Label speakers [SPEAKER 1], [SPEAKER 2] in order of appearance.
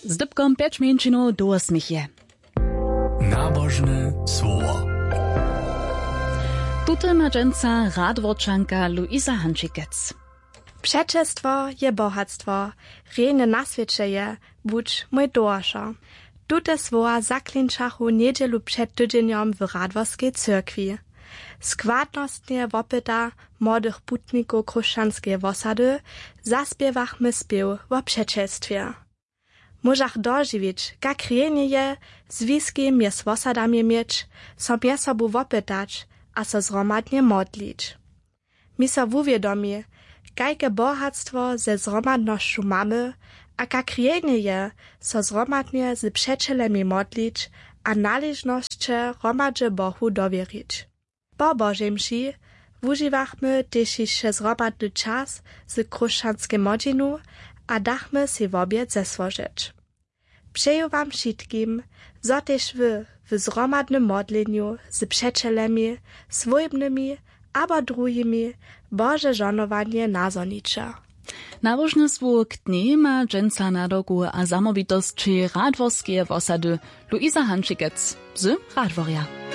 [SPEAKER 1] z dybkom 5 minut do 8 je.
[SPEAKER 2] Nabożne słowo.
[SPEAKER 1] Tutaj ma dżęca radworčanka Luisa Hančikec.
[SPEAKER 3] Przeczestwo je bohatstwo, rejne na świecie je, budź mój dosza. Tute słowa zaklinčachu niedzielu przed tydzieniem w Radworskiej cyrkwi. Składnostnie wopyta młodych putników chrześcijańskiej osady zaspiewachmy spiew o przeczestwie. Możach dożywić, jak rejnie je związki między osadami mieć, so między sobą wopytać, a so zromadnie modlić. Mi so uwiadomi, jakie bohatstwo ze zromadnością mamy, a jak rejnie je so zromadnie z przyjacielami modlić, a należnoście romadze Bohu dowierzyć. Po Bożej mši używachmy też jeszcze zromadny czas z chrześcijańskim modzinu, a dachmy si w obiad zesłożyć. Przeju wam wszystkim, zo też wy w zromadnym modleniu z przyjacielami, swojbnymi, abo drugimi Boże żonowanie nazornicze.
[SPEAKER 1] Nabożnostwo k dni ma dżęca na dogu a zamowitości Radworskie osady Luisa Hančikec z Radworja.